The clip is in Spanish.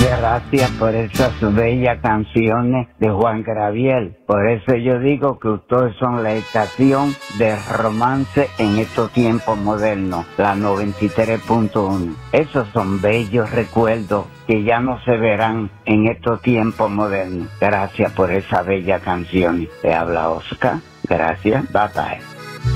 Gracias por esas bellas canciones de Juan Gabriel. Por eso yo digo que ustedes son la estación de romance en estos tiempos modernos, la 93.1. Esos son bellos recuerdos que ya no se verán en estos tiempos modernos. Gracias por esa bella canción. Te habla Oscar. Gracias. Bye bye.